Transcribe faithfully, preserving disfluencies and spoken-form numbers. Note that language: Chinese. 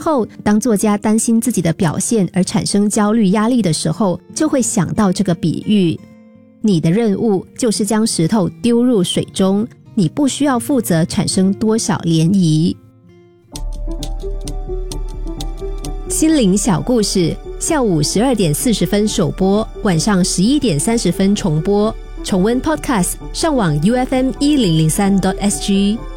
后当作家担心自己的表现而产生焦虑压力的时候，就会想到这个比喻。你的任务就是将石头丢入水中，你不需要负责产生多少涟漪。心灵小故事，下午十二点四十分首播，晚上十一点三十分重播。重温 Podcast， 上网 U F M 一零零三 点 S G。